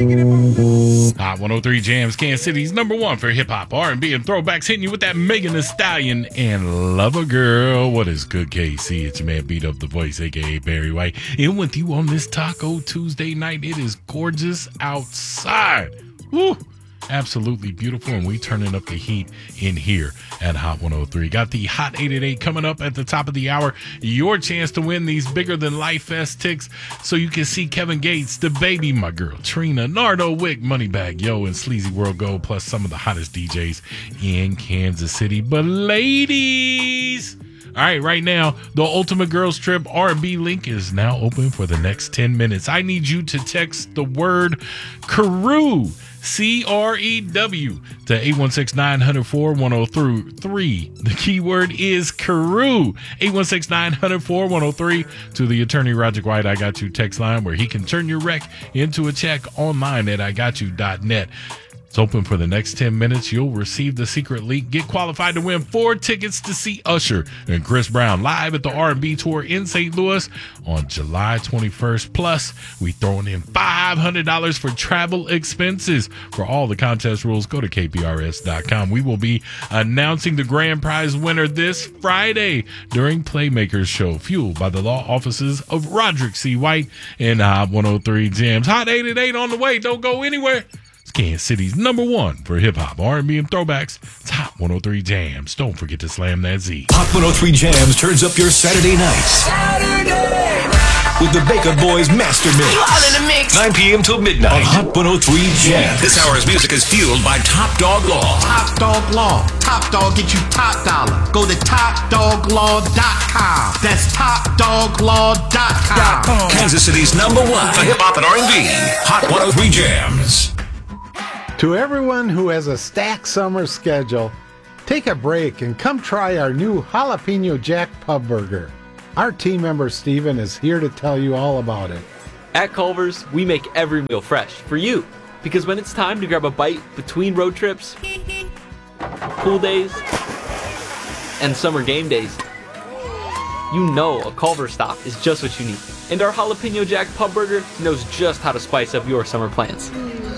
Hot 103 Jams, Kansas City's number one for hip-hop, R&B, and throwbacks, hitting you with that Megan Thee Stallion and Lover Girl. What is good, KC? It's your man Beat Up the Voice, a.k.a. Barry White. And with you on this Taco Tuesday night, it is gorgeous outside. Woo! Absolutely beautiful, and we turning up the heat in here at Hot 103. Got the Hot 888 coming up at the top of the hour. Your chance to win these Bigger Than Life Fest tickets so you can see Kevin Gates, the baby, my girl Trina, Nardo Wick, Moneybag Yo, and Sleazy World Gold, plus some of the hottest DJs in Kansas City. But ladies, all right, right now, the Ultimate Girls Trip R&B link is now open for the next 10 minutes. I need you to text the word CREW, CREW, to 816-904-1003. The keyword is CREW, 816-904-1003, to the attorney Roger White I Got You text line, where he can turn your rec into a check online at IGotYou.net. It's open for the next 10 minutes. You'll receive the secret link. Get qualified to win 4 tickets to see Usher and Chris Brown live at the R&B Tour in St. Louis on July 21st. Plus, we throwing in $500 for travel expenses. For all the contest rules, go to kprs.com. We will be announcing the grand prize winner this Friday during Playmakers Show, fueled by the law offices of Roderick C. White and Hot 103 Jams. Hot 888 on the way. Don't go anywhere. Kansas City's number one for hip-hop, R&B, and throwbacks. It's Hot 103 Jams. Don't forget to slam that Z. Hot 103 Jams turns up your Saturday nights. With the Baker Boys Master Mix. All in the mix. 9 p.m. till midnight on Hot 103 Jams. This hour's music is fueled by Top Dog Law. Top Dog Law. Top Dog get you top dollar. Go to TopDogLaw.com. That's TopDogLaw.com. Kansas City's number one for hip-hop and R&B. Hot 103 Jams. To everyone who has a stacked summer schedule, take a break and come try our new Jalapeno Jack Pub Burger. Our team member Steven is here to tell you all about it. At Culver's, we make every meal fresh for you, because when it's time to grab a bite between road trips, pool days, and summer game days, you know a Culver's stop is just what you need. And our Jalapeno Jack Pub Burger knows just how to spice up your summer plans.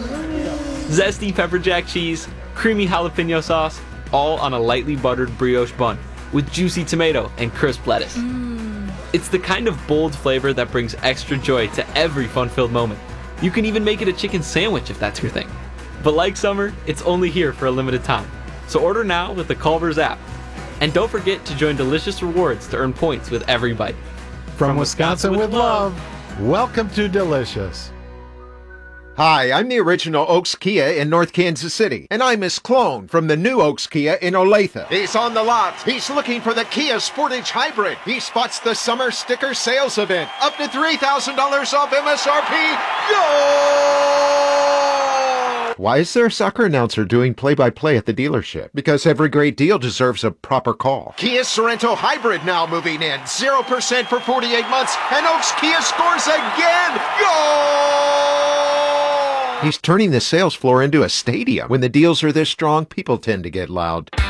Zesty pepper jack cheese, creamy jalapeno sauce, all on a lightly buttered brioche bun with juicy tomato and crisp lettuce. It's the kind of bold flavor that brings extra joy to every fun-filled moment. You can even make it a chicken sandwich if that's your thing. But like summer, it's only here for a limited time. So order now with the Culver's app. And don't forget to join Delicious Rewards to earn points with every bite. From Wisconsin with love, welcome to Delicious. Hi, I'm the original Oaks Kia in North Kansas City, and I'm his clone from the new Oaks Kia in Olathe. He's on the lot. He's looking for the Kia Sportage Hybrid. He spots the summer sticker sales event. Up to $3,000 off MSRP. Yo! Why is there a soccer announcer doing play-by-play at the dealership? Because every great deal deserves a proper call. Kia Sorento Hybrid now moving in. 0% for 48 months, and Oaks Kia scores again. Yo! He's turning the sales floor into a stadium. When the deals are this strong, people tend to get loud.